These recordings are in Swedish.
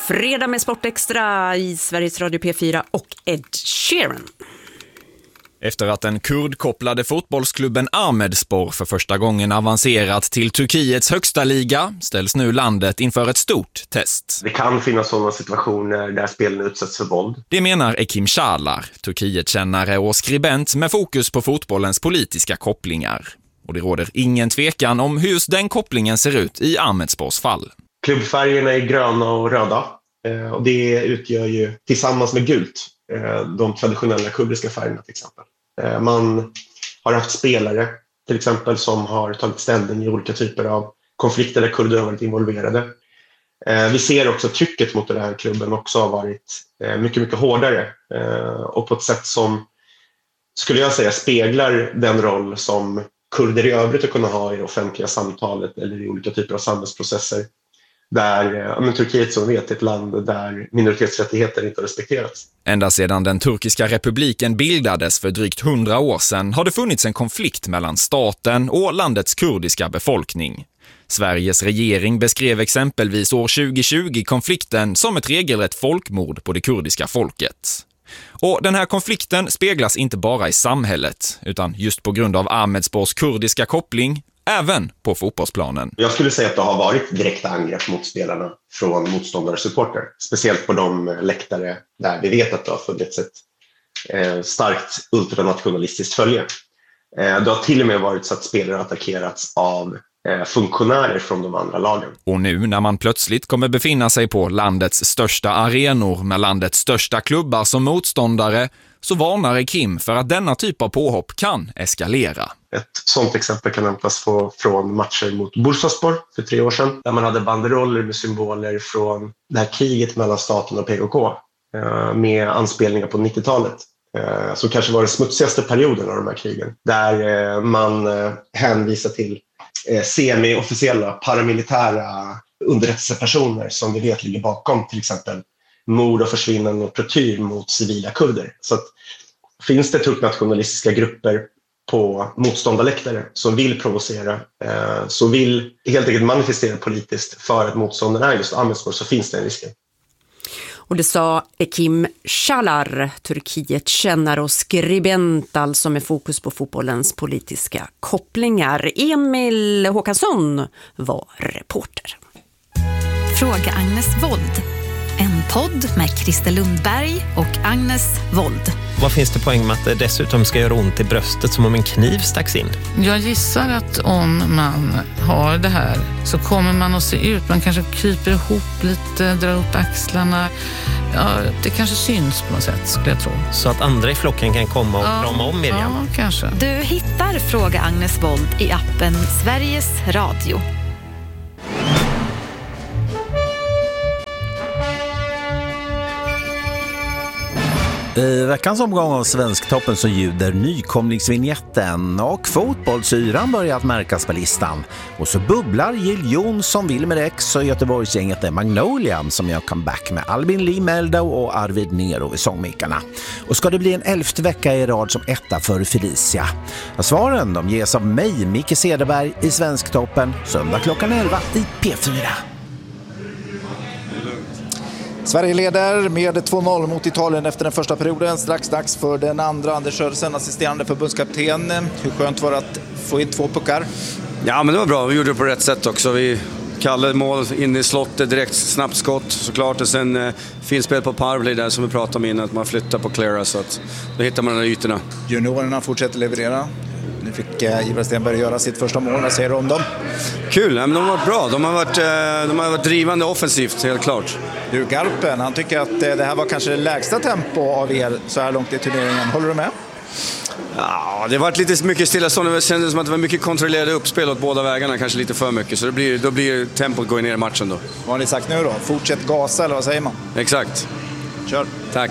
Fredag med Sportextra i Sveriges Radio P4 och Ed Sheeran. Efter att den kurdkopplade fotbollsklubben Ahmedspor för första gången avancerat till Turkiets högsta liga ställs nu landet inför ett stort test. Det kan finnas sådana situationer där spelarna utsätts för våld. Det menar Ekim Çağlar, Turkietkännare och skribent med fokus på fotbollens politiska kopplingar. Och det råder ingen tvekan om hur just den kopplingen ser ut i Ahmedspors fall. Klubbfärgerna är gröna och röda och det utgör ju tillsammans med gult de traditionella kurdiska färgerna till exempel. Man har haft spelare till exempel som har tagit ställning i olika typer av konflikter där kurder har varit involverade. Vi ser också trycket mot den här klubben också har varit mycket, mycket hårdare och på ett sätt som skulle jag säga speglar den roll som kurder i övrigt att kunna ha i det offentliga samtalet eller i olika typer av samhällsprocesser. Där Turkiet som vet är ett land där minoritetsrättigheter inte har respekterats. Ända sedan den turkiska republiken bildades för drygt 100 år sedan har det funnits en konflikt mellan staten och landets kurdiska befolkning. Sveriges regering beskrev exempelvis år 2020 konflikten som ett regelrätt folkmord på det kurdiska folket. Och den här konflikten speglas inte bara i samhället utan just på grund av Ahmedspors kurdiska koppling även på fotbollsplanen. Jag skulle säga att det har varit direkta angrepp mot spelarna från motståndarsupporter. Speciellt på de läktare där vi vet att det har funnits ett starkt ultranationalistiskt följe. Det har till och med varit så att spelare attackerats av funktionärer från de andra lagen. Och nu när man plötsligt kommer befinna sig på landets största arenor med landets största klubbar som motståndare så varnar Ekim för att denna typ av påhopp kan eskalera. Ett sådant exempel kan hämtas från matcher mot Bursaspor för 3 år sedan där man hade banderoller med symboler från det här kriget mellan staten och PKK med anspelningar på 90-talet. Som kanske var den smutsigaste perioden av de här krigen. Där man hänvisar till semi-officiella paramilitära underrättelsepersoner som vi vet ligger bakom till exempel mord och försvinnande och tortyr mot civila kurder. Så att, finns det turknationalistiska grupper på motståndarläktare som vill provocera, som vill helt enkelt manifestera politiskt för att motståndaren är just Ahmedspor så finns det en risk. Och det sa Ekim Çağlar, Turkietkännare och skribent alltså med fokus på fotbollens politiska kopplingar. Emil Håkansson var reporter. Fråga Agnes Wold. En podd med Christer Lundberg och Agnes Wold. Vad finns det poäng med att det dessutom ska göra ont i bröstet som om en kniv stacks in? Jag gissar att om man har det här så kommer man att se ut. Man kanske kryper ihop lite, drar upp axlarna. Ja, det kanske syns på något sätt skulle jag tro. Så att andra i flocken kan komma och krama om Miriam? Ja, kanske. Du hittar Fråga Agnes Wold i appen Sveriges Radio. I veckans omgång av Svensktoppen så ljuder nykomlingsvinjetten och fotbollsyran börjat märkas på listan. Och så bubblar Jill Johnson, Wilmer X och Göteborgsgänget Magnolia som gör comeback med Albin Lee Meldau och Arvid Nero vid sångmikarna. Och ska det bli en 11:e vecka i rad som etta för Felicia? Svaren de ges av mig, Micke Cederberg, i Svensktoppen söndag klockan 11 i P4. Sverige leder med 2-0 mot Italien efter den första perioden. Strax dags för den andra. Anders Sörensen, assisterande förbundskapten. Hur skönt var det att få in 2 puckar? Ja, men det var bra. Vi gjorde det på rätt sätt också. Vi kallade mål in i slottet, direkt snabbt skott såklart. Och sen finns spel på powerplay där som vi pratade om innan, att man flyttar på Clara så att då hittar man de här ytorna. Juniorerna fortsätter leverera. Nu fick Ivar Stenberg göra sitt första mål. Vad säger du om dem? Kul, men de har varit bra. De har varit drivande offensivt, helt klart. Du, Garpen, han tycker att det här var kanske det lägsta tempo av er så här långt i turneringen. Håller du med? Ja, det har varit lite mycket stillastående. Det kändes som att det var mycket kontrollerade uppspel åt båda vägarna, kanske lite för mycket. Så då blir tempot går ner i matchen då. Vad har ni sagt nu då? Fortsätt gasa, eller vad säger man? Exakt. Kör. Tack.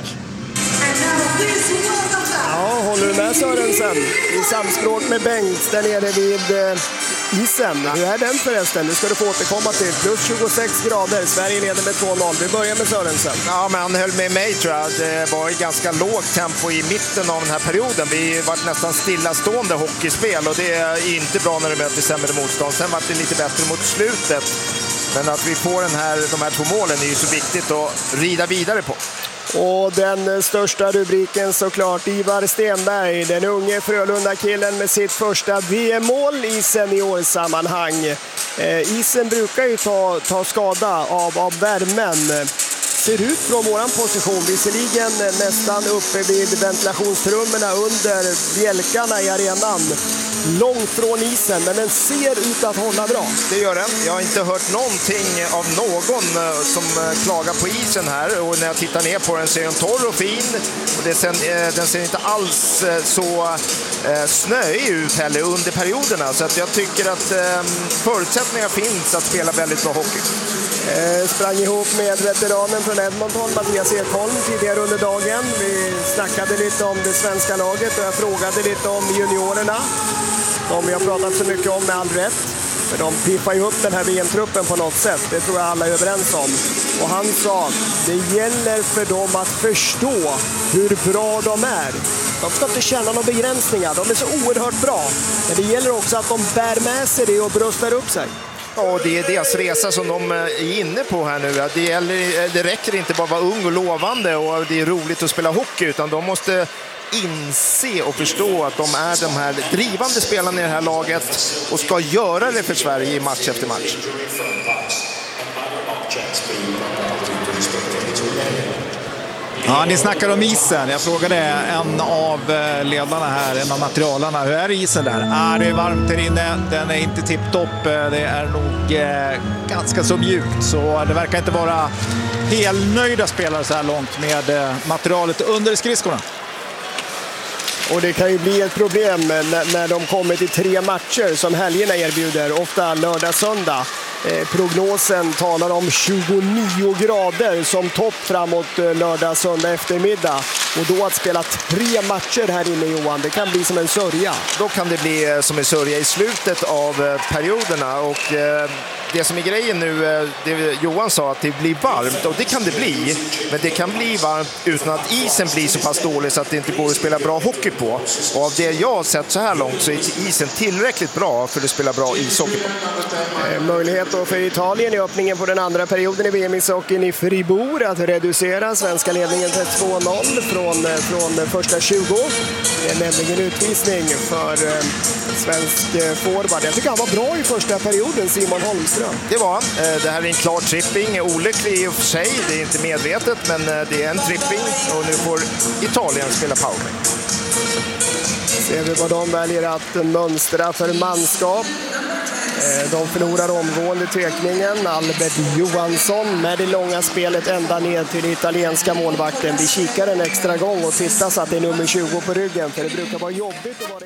Ja, håller du med Sörensen? I samspråk med Bengt där nere vid isen. Hur är den förresten? Nu ska du få återkomma till. Plus 26 grader. Sverige leder med 2-0. Vi börjar med Sörensen. Ja, men han höll med mig tror jag. Det var ett ganska lågt tempo i mitten av den här perioden. Vi var nästan stillastående hockeyspel och det är inte bra när du möter sämre motstånd. Sen var det lite bättre mot slutet. Men att vi får de här 2 målen är ju så viktigt att rida vidare på. Och den största rubriken såklart, Ivar Stenberg, den unge Frölunda-killen med sitt första VM-mål i seniorsammanhang. Isen brukar ju ta skada av värmen. Ser ut från våran position, visserligen nästan uppe vid ventilationstrummorna under bjälkarna i arenan. Långt från isen, men den ser ut att hålla bra. Det gör den. Jag har inte hört någonting av någon som klagar på isen här. Och när jag tittar ner på den ser den torr och fin. Och den ser inte alls så snöig ut heller under perioderna. Så att jag tycker att förutsättningar finns att spela väldigt bra hockey. Sprang ihop med veteranen från Edmonton, Mattias Ekholm, tidigare under dagen. Vi snackade lite om det svenska laget och jag frågade lite om juniorerna. De vi har pratat så mycket om med all rätt. För de piffar ju upp den här VM-truppen på något sätt. Det tror jag alla är överens om. Och han sa att det gäller för dem att förstå hur bra de är. De ska inte känna några begränsningar. De är så oerhört bra. Men det gäller också att de bär med sig det och bröstar upp sig. Ja, det är deras resa som de är inne på här nu. Det räcker inte bara att vara ung och lovande och det är roligt att spela hockey, utan de måste inse och förstå att de är de här drivande spelarna i det här laget och ska göra det för Sverige i match efter match. Ja, ni snackar om isen. Jag frågade en av ledarna här, en av materialarna. Hur är isen där? Det är varmt där inne. Den är inte tipptopp. Det är nog ganska så mjukt. Så det verkar inte vara helt nöjda spelare så här långt med materialet under skridskorna. Och det kan ju bli ett problem när de kommer till 3 matcher som helgerna erbjuder, ofta lördag, söndag. Prognosen talar om 29 grader som topp framåt lördag, söndag eftermiddag. Och då att spela 3 matcher här inne, Johan, det kan bli som en sörja. Då kan det bli som en sörja i slutet av perioderna. Och det som är grejen nu, det Johan sa, att det blir varmt. Och det kan det bli, men det kan bli varmt utan att isen blir så pass dålig så att det inte går att spela bra hockey på. Och av det jag har sett så här långt så är isen tillräckligt bra för att spela bra ishockey på. Möjlighet då för Italien i öppningen på den andra perioden i VM-ishockeyn i Fribourg att reducera svenska ledningen till 2-0 från första 20. Det är nämligen utvisning för svensk forward. Jag tycker han var bra i första perioden, Simon Holmström. Det var han. Det här är en klar tripping. Olycklig i och för sig, det är inte medvetet, men det är en tripping. Och nu får Italien spela powerplay. Ser vi vad de väljer att mönstra för manskap. De förlorar omgående tekningen. Albert Johansson med det långa spelet ända ner till italienska målvakten. Vi kikar en extra gång och tittar så att det är nummer 20 på ryggen. För det brukar vara jobbigt att vara...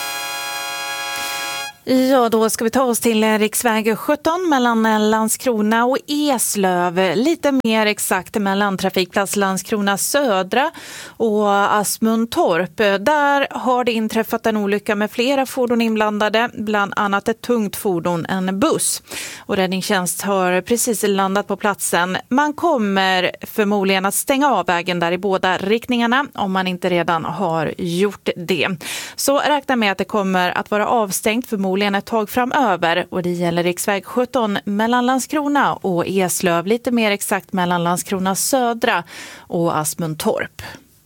Ja, då ska vi ta oss till riksväg 17 mellan Landskrona och Eslöv. Lite mer exakt mellan trafikplats Landskrona södra och Asmundtorp. Där har det inträffat en olycka med flera fordon inblandade, bland annat ett tungt fordon, en buss. Och räddningstjänst har precis landat på platsen. Man kommer förmodligen att stänga av vägen där i båda riktningarna om man inte redan har gjort det. Så räkna med att det kommer att vara avstängt förmodligen ett tag framöver, och det gäller riksväg 17 mellan Landskrona och Eslöv, lite mer exakt mellan Landskrona södra och Asmundtorp.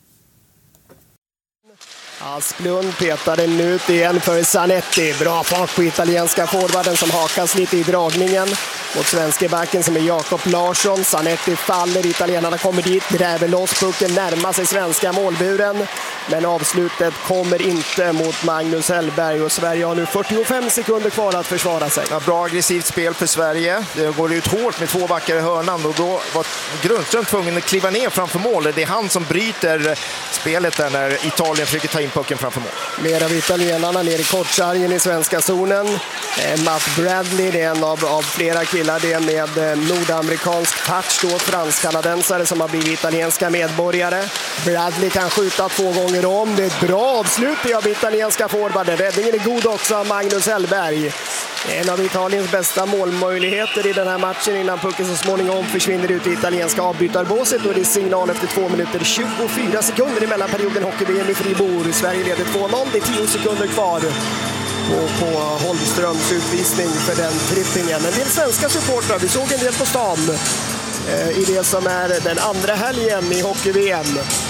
Asplund petar den ut igen för Zanetti. Bra fart på italienska forwarden som hakas lite i dragningen mot svenska backen som är Jakob Larsson. Zanetti faller, italienarna kommer dit, gräver loss pucken, närmar sig svenska målburen. Men avslutet kommer inte mot Magnus Hellberg och Sverige har nu 45 sekunder kvar att försvara sig. Ja, bra aggressivt spel för Sverige. Det går ut hårt med 2 backar i hörnan och då var Grundström tvungen att kliva ner framför mål. Det är han som bryter spelet där när Italien försöker ta in pucken framför mål. Mer av italienarna ner i kortsargen i svenska zonen. Matt Bradley, det är en av flera killar, det är med nordamerikansk touch då, fransk-kanadensare som har blivit italienska medborgare. Bradley kan skjuta 2 gånger om. Det är ett bra avslut av italienska forwarden. Räddningen är god också av Magnus Hellberg. En av Italiens bästa målmöjligheter i den här matchen innan pucken så småningom försvinner ut i italienska avbytarbåset. Och det är signal efter 2 minuter 24 sekunder i mellanperioden hockey-VM i Fribourg. Sverige leder 2-0, det är 10 sekunder kvar. på Holmströms utvisning för den trippingen. En del svenska supportrar, vi såg en del på stan i det som är den andra helgen i hockey-VM.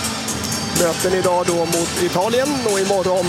Möten idag då mot Italien och imorgon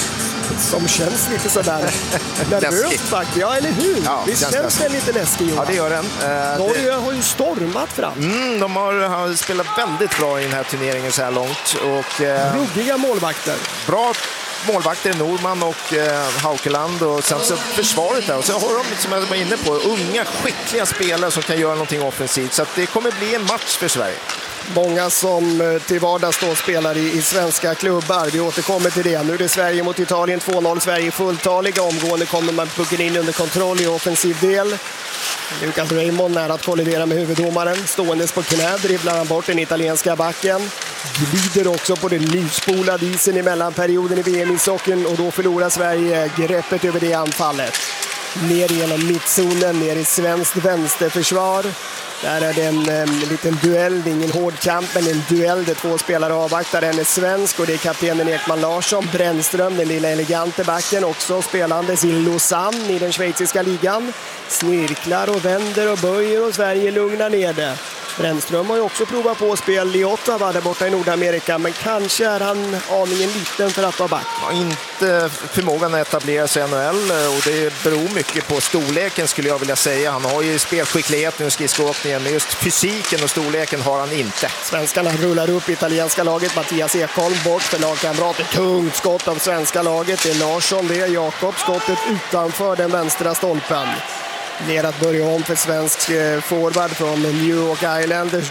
som känns lite sådär nervöst faktiskt. Ja, eller hur? Ja, det känns det lite läskigt. Ja, det gör den. Norge har ju stormat fram. De har spelat väldigt bra i den här turneringen så här långt. Och, ruggiga målvakter. Bra målvakter, Norman och Haukeland, och sen så försvaret där. Och så har de, som jag var inne på, unga skickliga spelare som kan göra någonting offensivt. Så att det kommer bli en match för Sverige. Många som till vardags då spelar i svenska klubbar. Vi återkommer till det. Nu är det Sverige mot Italien 2-0. Sverige fulltaliga. Omgående kommer man pucken in under kontroll i offensiv del. Lucas Raymond nära att kollidera med huvuddomaren. Ståendes på knä dribblar han bort den italienska backen. Glider också på den nyspolade isen i mellanperioden i VM-ishockeyn, och då förlorar Sverige greppet över det anfallet. Ner genom mittzonen, ner i svenskt vänsterförsvar. Där är det en liten duell, det är ingen hård kamp men en duell där två spelare avvaktar. En är svensk och det är kaptenen Ekman Larsson. Brännström, den lilla elegante backen, också spelandes i Lausanne i den schweiziska ligan. Snirklar och vänder och böjer och Sverige lugnar ner det. Brännström har ju också provat på spel i Ottawa där borta i Nordamerika, men kanske är han aningen liten för att vara back. Ja, inte förmågan att etablera sig i NHL, och det beror mycket på storleken skulle jag vilja säga. Han har ju spelskickligheten och skridskoåkningen, men just fysiken och storleken har han inte. Svenskarna rullar upp italienska laget. Mattias Ekholm bort för lagkamrater. Tungt skott av svenska laget. Det är Larsson, det är Jakob. Skottet utanför den vänstra stolpen. Ner att börja om för svensk forward från New York Islanders.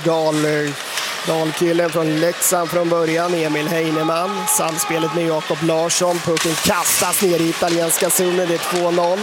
Dalkillen från Leksand från början, Emil Heinemann. Samspelet med Jakob Larsson. Pucken kastas ner i italienska zonen, det är 2-0.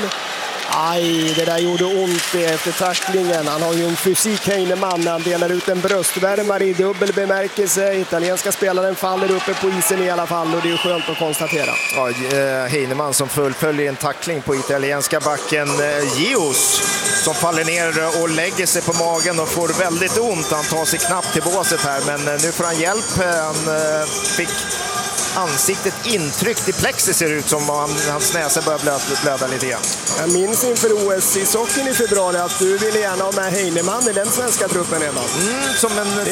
Aj, det där gjorde ont efter tacklingen. Han har ju en fysik, Heinemann. Han delar ut en bröstvärmare i dubbel bemärkelse. Italienska spelaren faller uppe på isen i alla fall, och det är skönt att konstatera. Ja, Heinemann som fullföljer en tackling på italienska backen. Gios som faller ner och lägger sig på magen och får väldigt ont. Han tar sig knappt till båset här, men nu får han hjälp. Han fick ansiktet intryckt i plexi, ser ut som hans näsa börjar blöda lite grann. Jag minns inför OS i Socken i februari att du ville gärna ha med Heinemann i den svenska truppen redan. Som en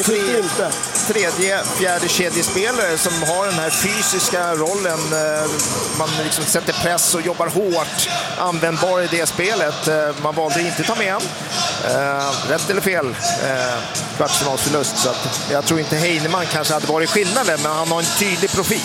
tredje, fjärde kedjespelare som har den här fysiska rollen. Man liksom sätter press och jobbar hårt, användbar i det spelet. Man valde inte ta med han. Rätt eller fel, kvartsfinalsförlust. Så att jag tror inte Heinemann kanske hade varit skillnaden, men han har en tydlig profil.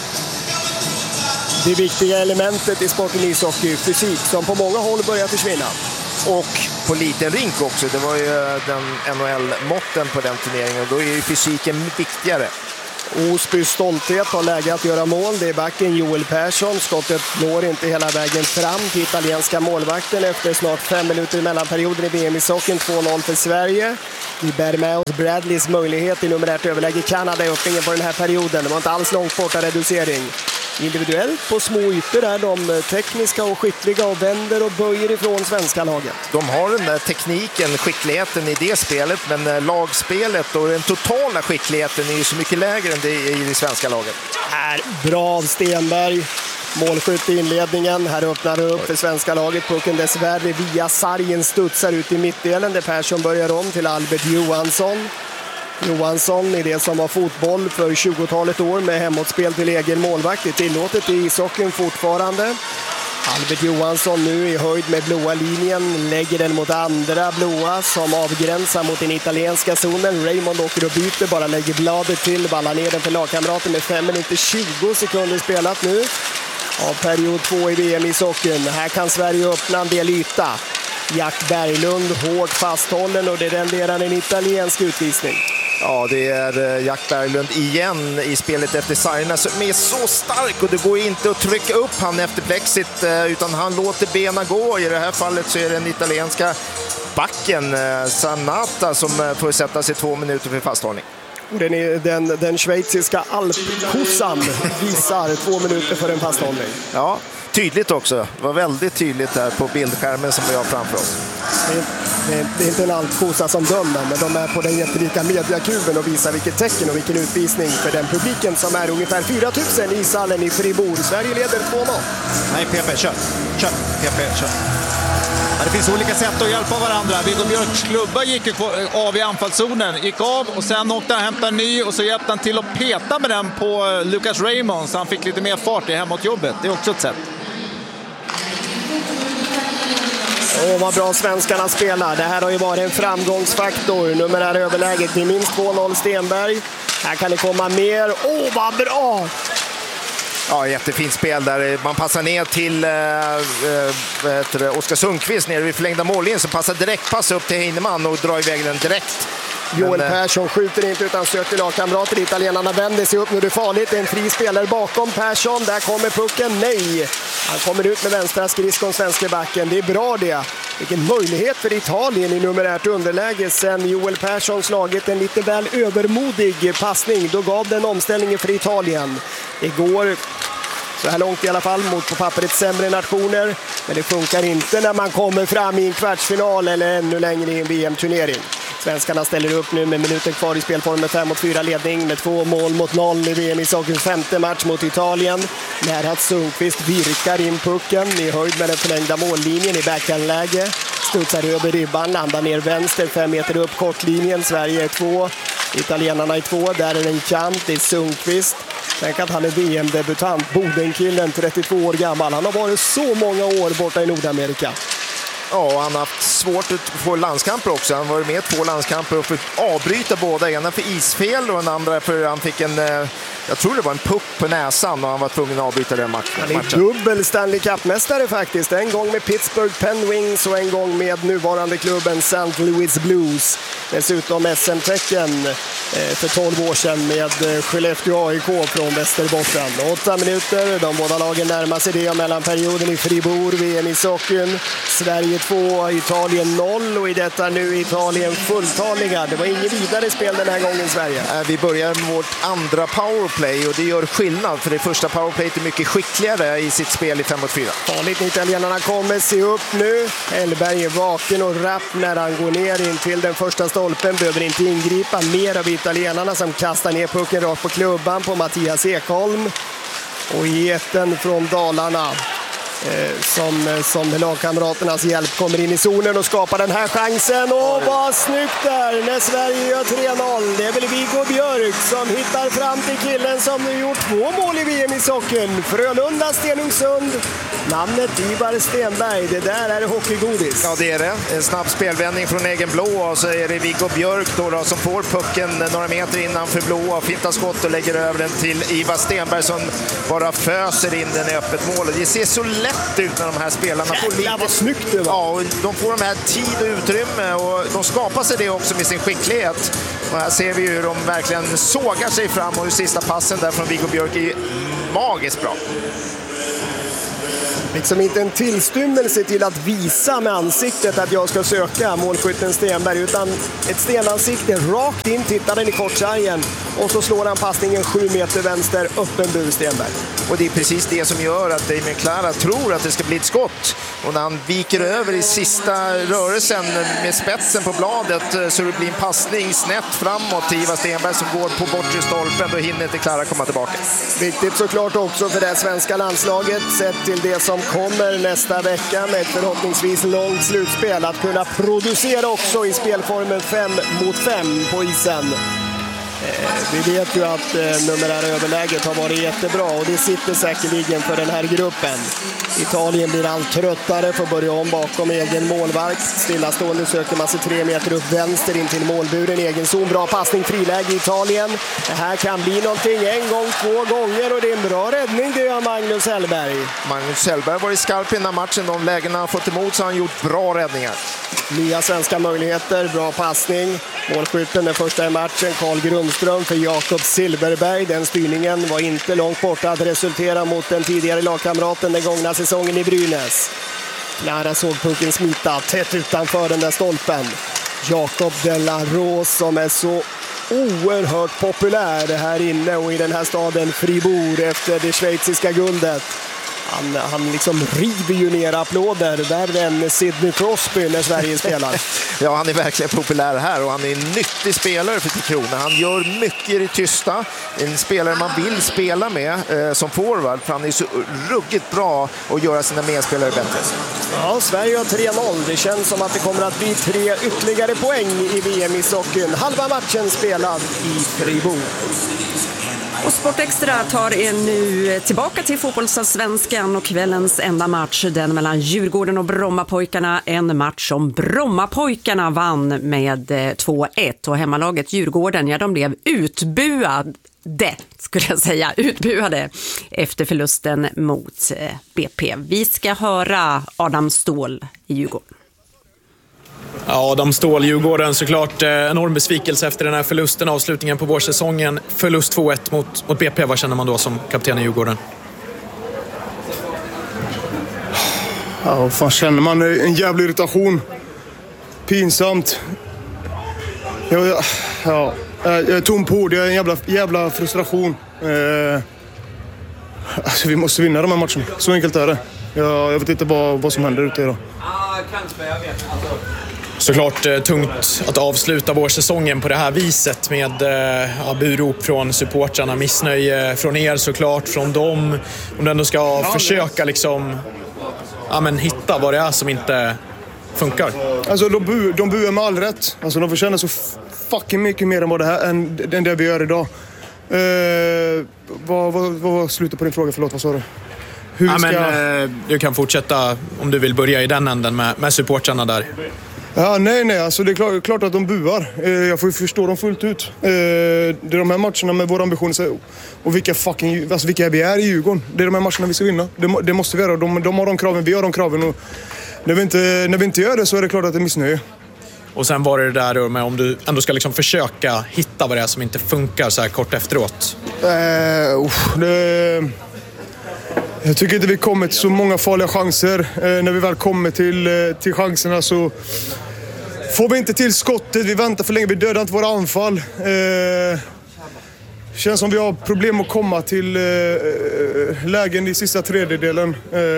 Det viktiga elementet i sporten ishockey, fysik, som på många håll börjar försvinna. Och på liten rink också. Det var ju den NHL-måtten på den turneringen. Då är ju fysiken viktigare. Osbys stolthet har läge att göra mål. Det är backen Joel Persson. Skottet når inte hela vägen fram till italienska målvakten efter snart 5 minuter i mellanperioden i VM-ishockeyn. 2-0 för Sverige. Vi bär med oss Bradleys möjlighet i numerärt överläge Kanada i öppningen på den här perioden. Det var inte alls långt borta reducering. Individuellt på små ytor är de tekniska och skickliga och vänder och böjer ifrån svenska laget. De har den där tekniken, skickligheten i det spelet, men lagspelet och den totala skickligheten är ju så mycket lägre än det i det svenska laget. Här, bra av Stenberg. Målskytt i inledningen. Här öppnar det upp för svenska laget. Pucken dessvärre via sargen studsar ut i mittdelen där Persson börjar om till Albert Johansson. Johansson är det som har fotboll för 20-talet år med hemåtspel till egen målvakt. Det är tillåtet i ishockeyn fortfarande. Albert Johansson nu i höjd med blåa linjen, lägger den mot andra blåa som avgränsar mot den italienska zonen. Raymond åker och byter, bara lägger bladet till, ballar ner den för lagkamraten med 5 minuter 20 sekunder spelat nu av period 2 i VM-ishockeyn. Här kan Sverige öppna en del yta. Jack Berglund hårt fasthållen, och det renderar en italiensk utvisning. Ja, det är Jack Berglund igen i spelet efter sargerna som är så stark, och det går inte att trycka upp han efter plexit, utan han låter bena gå. I det här fallet så är det den italienska backen Sanata som får sätta sig 2 minuter för fasthållning. Den schweiziska alpkossan visar 2 minuter för en fasthållning. Ja, tydligt också. Det var väldigt tydligt där på bildskärmen som vi har framför oss. Det är inte en altkosa som dömer, men de är på den jättelika mediakuben och visar vilket tecken och vilken utvisning för den publiken som är ungefär 4 000 i salen i Fribourg. Sverige leder 2-0. Nej, PP, kör. PP, kör. Ja, det finns olika sätt att hjälpa varandra. Viggo Björks klubba gick av i anfallszonen, gick av och sen åkte han hämta en ny och så hjälpte han till att peta med den på Lucas Raymond så han fick lite mer fart i hemåt jobbet. Det är också ett sätt. Vad bra svenskarna spelar. Det här har ju varit en framgångsfaktor. Nummer är överläget. Det är minst 2-0 Stenberg. Här kan det komma mer. Vad bra! Ja, jättefint spel där. Man passar ner till Oskar Sundqvist nere vid förlängda mållinjen, så passar direktpass upp till Heinemann och drar iväg den direkt. Joel Persson skjuter inte utan söker lagkamrater. Italienarna vänder sig upp. Nu är det farligt. Det är en fri spelare bakom Persson. Där kommer pucken. Nej! Han kommer ut med vänstra skridskon, svenska backen. Det är bra det. Vilken möjlighet för Italien i numerärt underläge sen Joel Persson slagit en lite väl övermodig passning. Då gav den omställningen för Italien. Det går så här långt i alla fall mot på pappret sämre nationer. Men det funkar inte när man kommer fram i en kvartsfinal eller ännu längre i en VM-turnering. Svenskarna ställer upp nu med minuten kvar i spelform med 5-4 ledning med 2-0 i VM i Ishockeyns 5:e match mot Italien. När att Sundqvist virkar in pucken i höjd med den förlängda mållinjen i backhandläge. Studsar över ribban, landar ner vänster 5 meter upp kortlinjen. Sverige är 2, italienarna är 2. Där är en kant, det är Sundqvist. Tänk att han är VM-debutant, Bodenkillen, 32 år gammal. Han har varit så många år borta i Nordamerika. Ja, han har haft svårt att få landskamper också. Han var med i 2 landskamper och fick avbryta båda. Ena för isfel och den andra för han fick en, jag tror det var en puck på näsan och han var tvungen att avbryta den matchen. Han är dubbel Stanley Cup-mästare faktiskt. En gång med Pittsburgh Penguins och en gång med nuvarande klubben St. Louis Blues. Dessutom SM-tecken för 12 år sedan med Skellefteå AIK från Västerbotten. 8 minuter, de båda lagen närmar sig det mellan perioden i Fribourg, VM i Sockeln. Sverige 2, Italien 0 och i detta nu Italien fulltaliga. Det var inget vidare spel den här gången Sverige. Vi börjar med vårt andra powerplay och det gör skillnad för det första powerplayet är mycket skickligare i sitt spel i 5-4. Farligt, italienarna kommer se upp nu. Hellberg är vaken och rapp när han går ner in till den första stolpen. Behöver inte ingripa. Mer av italienarna som kastar ner pucken rakt på klubban på Mattias Ekholm. Och geten från Dalarna som med lagkamraternas hjälp kommer in i zonen och skapar den här chansen. Vad snyggt där när Sverige gör 3-0. Det är väl Viggo Björk som hittar fram till killen som nu gjort 2 mål i VM i Sockeln. Frölunda Stenungsund. Namnet Ivar Stenberg. Det där är hockeygodis. Ja, det är det. En snabb spelvändning från egen blå och så är det Viggo Björk då som får pucken några meter innanför blå och fintar skott och lägger över den till Ivar Stenberg som bara föser in den i öppet mål. Det ser så lätt ut när de här spelarna får lite... vad snyggt det var. Ja, och de får de här tid och utrymme och de skapar sig det också med sin skicklighet. Och här ser vi ju hur de verkligen sågar sig fram och sista passen där från Viggo Björk är magiskt bra. Liksom inte en tillstymmelse till att visa med ansiktet att jag ska söka målskytten Stenberg, utan ett stenansikte rakt in, tittar den i kortsargen och så slår han passningen 7 meter vänster, öppen bur Stenberg. Och det är precis det som gör att Damien Clara tror att det ska bli ett skott. Och när han viker över i sista rörelsen med spetsen på bladet så det blir en passning snett framåt till Ivar Stenberg som går på bortre stolpen. Då hinner inte Clara komma tillbaka. Viktigt såklart också för det svenska landslaget sett till det som kommer nästa vecka med ett förhoppningsvis långt slutspel att kunna producera också i spelformen 5-5 på isen. Vi vet ju att numerära överläget har varit jättebra och det sitter säkerligen för den här gruppen. Italien blir allt tröttare för att börja om bakom egen målvakt. Stillastående söker man sig 3 meter upp vänster in till målburen, egen zon. Bra passning, friläge Italien. Det här kan bli någonting 1 gång, 2 gånger och det är en bra räddning, det gör Magnus Hellberg. Magnus Hellberg var i skarp i den här matchen. De lägena har fått emot så har han gjort bra räddningar. Nya svenska möjligheter, bra passning. Målskytten den första i matchen, Carl Grundström för Jakob Silverberg. Den styrningen var inte långt borta att resultera mot den tidigare lagkamraten den gångna säsongen i Brynäs. Clara såg pucken smita tätt utanför den där stolpen. Jakob de la Rose som är så oerhört populär här inne och i den här staden Fribourg efter det schweiziska guldet. Han liksom river ju ner applåder värre än Sidney Crosby när Sverige spelar. Ja, han är verkligen populär här och han är en nyttig spelare för Krona. Han gör mycket i det tysta. En spelare man vill spela med som forward, för han är så ruggigt bra att göra sina medspelare bättre. Ja, Sverige har 3-0. Det känns som att det kommer att bli 3 ytterligare poäng i VM i Sockeln. Halva matchen spelad i Fribourg. Och Sportextra tar er nu tillbaka till fotbollsallsvenskan och kvällens enda match, den mellan Djurgården och Brommapojkarna. En match som Brommapojkarna vann med 2-1 och hemmalaget Djurgården, ja, de blev utbuade efter förlusten mot BP. Vi ska höra Adam Ståhl i Djurgården. Ja, Adam Ståhl, Djurgården, såklart enorm besvikelse efter den här förlusten, avslutningen på vårsäsongen. Förlust 2-1 mot BP, vad känner man då som kapten i Djurgården? Ja, vad fan känner man? En jävla irritation. Pinsamt. Jag är tom på det, är en jävla frustration. Alltså, vi måste vinna de här matcherna, så enkelt är det. Jag vet inte vad som händer ute idag. Såklart tungt att avsluta vårsäsongen på det här viset med burop från supportrarna, missnöje från er såklart, från dem. Om de ändå ska försöka liksom, hitta vad det är som inte funkar. Alltså de buar med all rätt. Alltså de förtjänar så fucking mycket mer än vad det här än det vi gör idag. Vad slutar på din fråga? Förlåt, vad sa du? Du kan fortsätta om du vill börja i den änden med supportrarna där. Ja, nej, alltså det är klart att de buar. Jag får ju förstå dem fullt ut. Det är de här matcherna med våra ambitioner och vilka vi är i Djurgården. Det är de här matcherna vi ska vinna. Det måste vi göra. De har de kraven, vi har de kraven. Och när vi inte gör det så är det klart att det är missnöje. Och sen var det där med om du ändå ska liksom försöka hitta vad det är som inte funkar så här kort efteråt. Jag tycker inte vi kommer till så många farliga chanser. När vi väl kommer till chanserna så får vi inte till skottet. Vi väntar för länge, vi dödar inte våra anfall. Känns som vi har problem att komma till lägen i sista tredjedelen.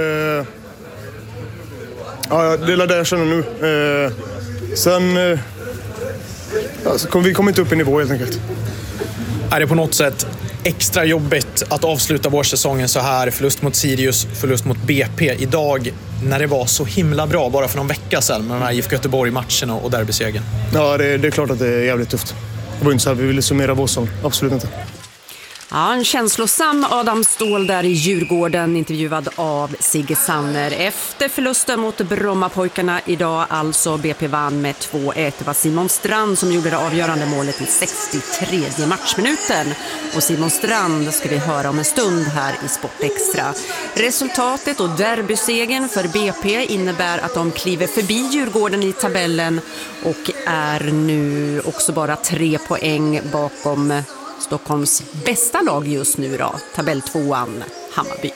Det är det jag känner nu. Sen vi kommer inte upp i nivå helt enkelt. Är det på något sätt extra jobbigt att avsluta vårsäsongen så här? Förlust mot Sirius, förlust mot BP idag, när det var så himla bra bara för någon vecka sedan med de här IFK Göteborg-matcherna och derbysegern. Ja, det är klart att det är jävligt tufft. Det var inte så här vi ville summera vårsäsongen, absolut inte. Ja, en känslosam Adam Ståhl där i Djurgården, intervjuad av Sigge Sanner. Efter förlusten mot Brommapojkarna idag, alltså BP vann med 2-1. Det var Simon Strand som gjorde det avgörande målet i 63:e matchminuten. Och Simon Strand ska vi höra om en stund här i Sportextra. Resultatet och derbysegern för BP innebär att de kliver förbi Djurgården i tabellen och är nu också bara 3 poäng bakom Stockholms bästa lag just nu då, tabelltvåan Hammarby.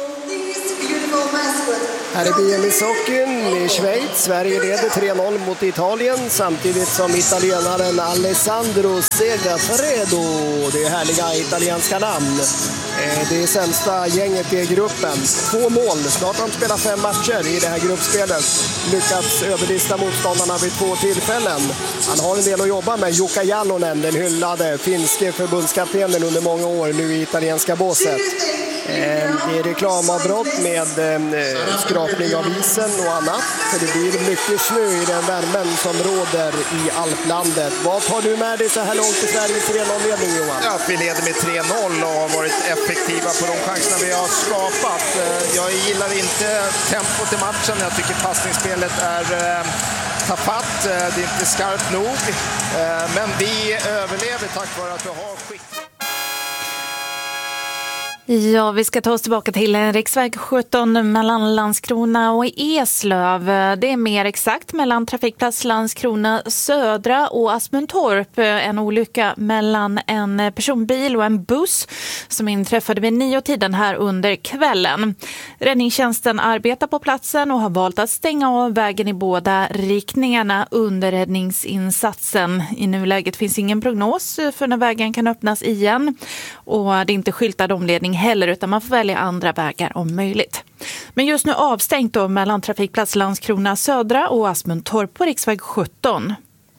Här är VM i Sockeln i Schweiz. Sverige leder 3-0 mot Italien samtidigt som italienaren Alessandro Segafredo, det är härliga italienska namn. Det är sämsta gänget i gruppen. 2 mål. Snart har de spelat 5 matcher i det här gruppspelet. Lyckats överlista motståndarna vid 2 tillfällen. Han har en del att jobba med. Jukka Jalonen, den hyllade finske förbundskaptenen under många år, nu i italienska båset. Det är reklamavbrott med skrapning av isen och annat. För det blir mycket snö i den värmen som råder i Alplandet. Vad tar du med dig så här långt i Sveriges 3-0-ledning, Johan? Ja, vi leder med 3-0 och har varit effektiva på de chanserna vi har skapat. Jag gillar inte tempot i matchen. Jag tycker passningsspelet är tafatt. Det är inte skarpt nog. Men vi överlever tack vare att vi har skick. Ja, vi ska ta oss tillbaka till riksväg 17 mellan Landskrona och Eslöv. Det är mer exakt mellan trafikplats Landskrona södra och Asmuntorp. En olycka mellan en personbil och en buss som inträffade vid 9-tiden här under kvällen. Räddningstjänsten arbetar på platsen och har valt att stänga av vägen i båda riktningarna under räddningsinsatsen. I nuläget finns ingen prognos för när vägen kan öppnas igen och det är inte skyltad omledning heller, utan man får välja andra vägar om möjligt. Men just nu avstängt då mellan trafikplats Landskrona Södra och Asmundtorp på riksväg 17.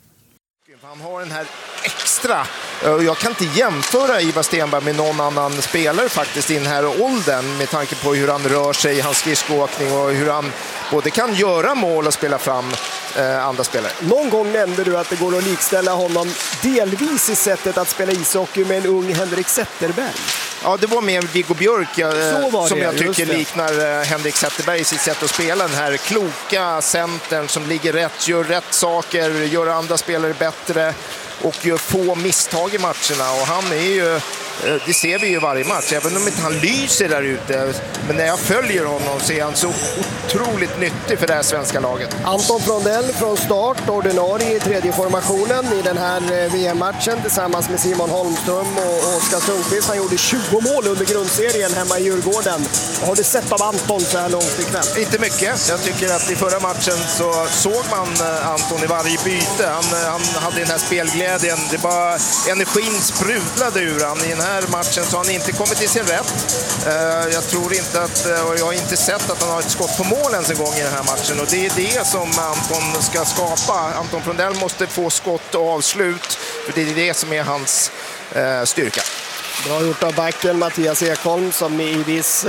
Han har den här extra, jag kan inte jämföra Ivar Stenberg med någon annan spelare faktiskt i den här åldern med tanke på hur han rör sig i hans skridskoåkning och hur han både kan göra mål och spela fram andra spelare. Någon gång nämnde du att det går att likställa honom delvis i sättet att spela ishockey med en ung Henrik Zetterberg. Ja, det var med Viggo Björk som jag tycker liknar Henrik Zetterberg i sitt sätt att spela. Den här kloka centern som ligger rätt, gör rätt saker, gör andra spelare bättre och gör få misstag i matcherna. Och han är ju, det ser vi ju varje match, även om inte han lyser där ute. Men när jag följer honom så är han så otroligt nyttig för det här svenska laget. Anton Frondell från start, ordinarie i tredje formationen i den här VM-matchen tillsammans med Simon Holmström och Oskar Sundqvist. Han gjorde 20 mål under grundserien hemma i Djurgården. Har du sett av Anton så här långt ikväll? Inte mycket. Jag tycker att i förra matchen så såg man Anton i varje byte. Han hade den här spelglädjen. Det bara energin sprudlade ur han. I den här matchen så har han inte kommit till sin rätt. Jag tror inte att, och jag har inte sett att han har ett skott på mål ens en gång i den här matchen. Och det är det som Anton ska skapa. Anton Frondell måste få skott och avslut. För det är det som är hans styrka. Bra gjort av backen Mattias Ekholm som i viss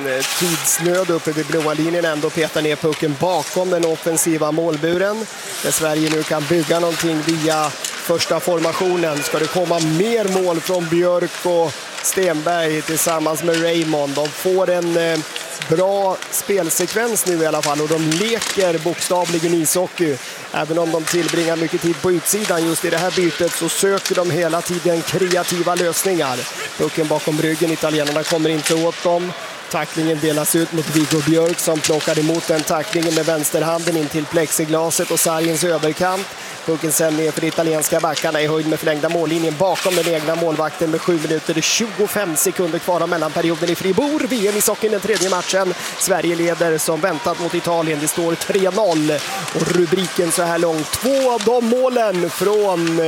tidsnöd uppe vid blåa linjen ändå petar ner pucken bakom den offensiva målburen. Där Sverige nu kan bygga någonting via första formationen. Ska det komma mer mål från Björk och Stenberg tillsammans med Raymond. De får en bra spelsekvens nu i alla fall och de leker bokstavligen ishockey. Även om de tillbringar mycket tid på utsidan just i det här bytet så söker de hela tiden kreativa lösningar. Pucken bakom ryggen, italienarna kommer inte åt dem. Tacklingen delas ut mot Viggo Björk som plockar emot den tacklingen med vänsterhanden in till plexiglaset och sargens överkant. Pucken sen ner för de italienska backarna i höjd med förlängda mållinjen bakom den egna målvakten med 7 minuter och 25 sekunder kvar av mellanperioden i Fribourg. VM-ishockeyn den tredje matchen. Sverige leder som väntat mot Italien. Det står 3-0 och rubriken så här långt. 2 av de målen från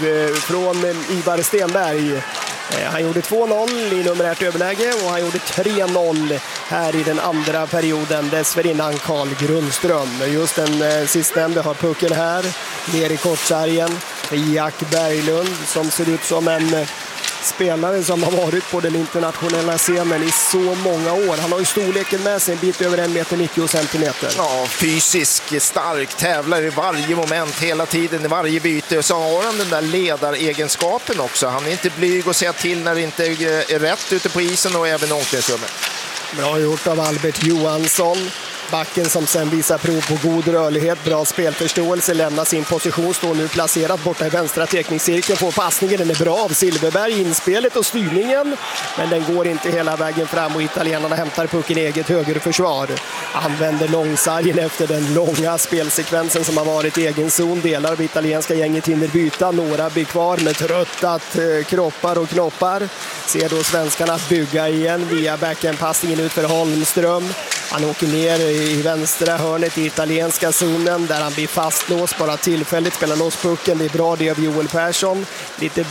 Ivar Stenberg. Han gjorde 2-0 i numerärt överläge och han gjorde 3-0 här i den andra perioden. Dessförinnan Carl Grundström. Just den sistnämnde har pucken här. Ner i kortsargen. Jack Berglund som ser ut som en spelare som har varit på den internationella scenen i så många år. Han har ju storleken med sig en bit över 1,90 m. Ja, fysisk, stark, tävlar i varje moment, hela tiden, i varje byte. Och så har han den där ledaregenskapen också. Han är inte blyg och säga till när det inte är rätt ute på isen och även i omklädningsrummet. Bra gjort av Albert Johansson. Backen som sen visar prov på god rörlighet, bra spelförståelse, lämnar sin position, står nu placerat borta i vänstra teckningscirkeln, får passningen, den är bra av Silverberg, inspelet och styrningen, men den går inte hela vägen fram och italienarna hämtar pucken i eget högerförsvar. Använder långsargen efter den långa spelsekvensen som har varit i egen zon, delar av italienska gänget hinner byta, några blir kvar med tröttat kroppar och knoppar. Ser då svenskarna att bygga igen via backhandpassningen ut för Holmström. Han åker ner i vänstra hörnet i italienska zonen där han blir fastlåst bara tillfälligt, spelar loss pucken. Det är bra det av Joel Persson. Lite